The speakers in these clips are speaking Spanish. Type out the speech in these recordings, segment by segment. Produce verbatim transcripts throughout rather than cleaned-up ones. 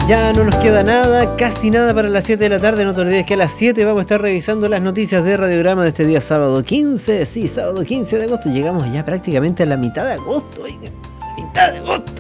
Ya no nos queda nada, casi nada para las siete de la tarde. No te olvides que a las siete vamos a estar revisando las noticias de Radiograma de este día sábado quince. Sí, sábado quince de agosto. Llegamos ya prácticamente a la mitad de agosto. Oiga, la mitad de agosto.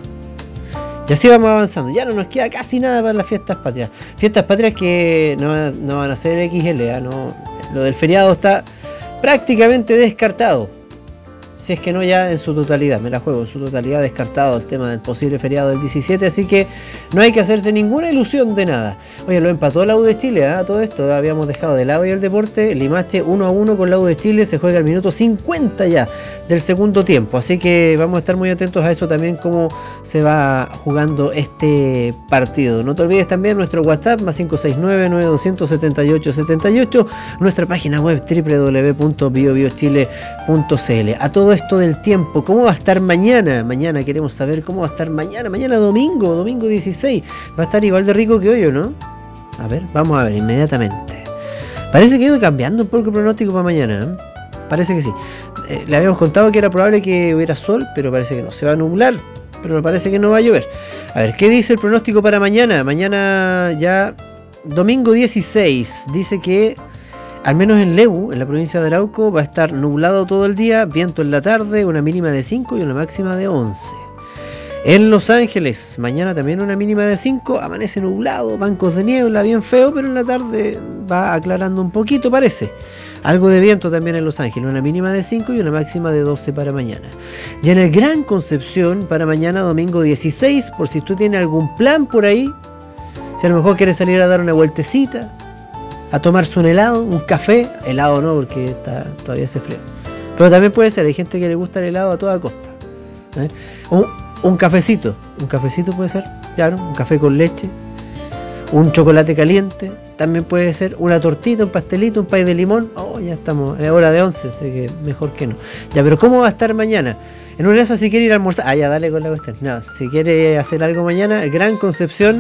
Y así vamos avanzando. Ya no nos queda casi nada para las fiestas patrias. Fiestas patrias que no, no van a ser equis ele, ¿eh? No, lo del feriado está prácticamente descartado. Si es que no ya en su totalidad, me la juego, en su totalidad descartado el tema del posible feriado del diecisiete, así que no hay que hacerse ninguna ilusión de nada. Oye, lo empató la U de Chile, ¿eh? Todo esto habíamos dejado de lado y el deporte. Limache uno a uno con la U de Chile, se juega al minuto cincuenta ya del segundo tiempo, así que vamos a estar muy atentos a eso también, cómo se va jugando este partido. No te olvides también nuestro WhatsApp, más cinco seis nueve, nueve dos cero cero, siete ocho siete ocho, nuestra página web doble u doble u doble u punto bio bio chile punto ce ele. A todo esto del tiempo, ¿cómo va a estar mañana? Mañana queremos saber cómo va a estar mañana, mañana domingo, domingo dieciséis. Va a estar igual de rico que hoy, ¿o no? A ver, vamos a ver inmediatamente. Parece que ha ido cambiando un poco el pronóstico para mañana, ¿eh? Parece que sí. Eh, le habíamos contado que era probable que hubiera sol, pero parece que no. Se va a nublar, pero parece que no va a llover. A ver, ¿qué dice el pronóstico para mañana? Mañana ya, domingo dieciséis, dice que al menos en Lebu, en la provincia de Arauco, va a estar nublado todo el día, viento en la tarde, una mínima de cinco y una máxima de once. En Los Ángeles, mañana también una mínima de cinco, amanece nublado, bancos de niebla, bien feo, pero en la tarde va aclarando un poquito, parece. Algo de viento también en Los Ángeles, una mínima de cinco y una máxima de doce para mañana. Y en el Gran Concepción, para mañana domingo dieciséis, por si tú tienes algún plan por ahí, si a lo mejor quieres salir a dar una vueltecita, a tomarse un helado, un café, helado no, porque está, todavía hace frío, pero también puede ser, hay gente que le gusta el helado a toda costa, ¿eh? un, un cafecito, un cafecito puede ser, claro, un café con leche, un chocolate caliente, también puede ser una tortita, un pastelito, un pay de limón. Oh, ya estamos, es hora de once, así que mejor que no. Ya, pero ¿cómo va a estar mañana? En una de esas, si quiere ir a almorzar, ah, ya, dale con la cuestión, no, si quiere hacer algo mañana, el Gran Concepción,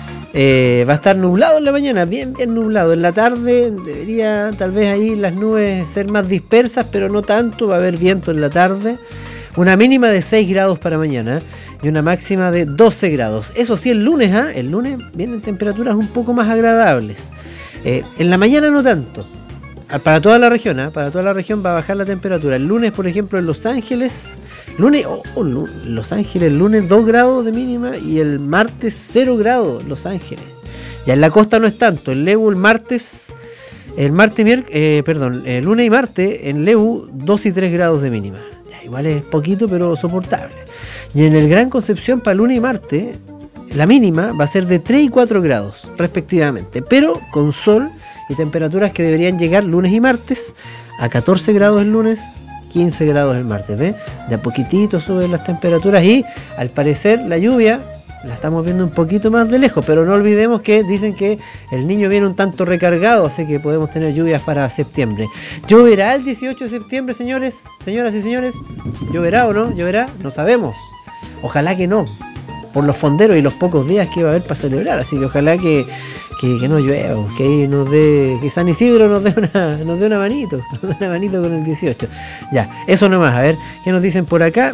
Eh, va a estar nublado en la mañana, bien bien nublado. En la tarde debería tal vez ahí las nubes ser más dispersas, pero no tanto, va a haber viento en la tarde. Una mínima de seis grados para mañana y una máxima de doce grados. Eso sí, el lunes, ¿eh? el lunes vienen temperaturas un poco más agradables. Eh, en la mañana no tanto. Para toda la región, ¿eh? para toda la región va a bajar la temperatura. El lunes, por ejemplo, en Los Ángeles, lunes, oh, oh, Los Ángeles, el lunes dos grados de mínima y el martes cero grados, Los Ángeles. Ya en la costa no es tanto. En Lebu el martes, el martes, eh, perdón, el lunes y martes en Lebu dos y tres grados de mínima. Ya, igual es poquito, pero soportable. Y en el Gran Concepción para lunes y martes, la mínima va a ser de tres y cuatro grados respectivamente, pero con sol y temperaturas que deberían llegar lunes y martes a catorce grados el lunes, quince grados el martes, ¿ves? De a poquitito suben las temperaturas y al parecer la lluvia la estamos viendo un poquito más de lejos, pero no olvidemos que dicen que el niño viene un tanto recargado, así que podemos tener lluvias para septiembre. ¿Lloverá el dieciocho de septiembre, señores, señoras y señores? ¿Lloverá o no? ¿Lloverá? No sabemos. Ojalá que no, por los fonderos y los pocos días que va a haber para celebrar, así que ojalá que Que, que no llueva, que nos dé, que San Isidro nos dé una, nos dé una manito, nos dé una manito con el dieciocho. Ya, eso nomás, a ver, ¿qué nos dicen por acá?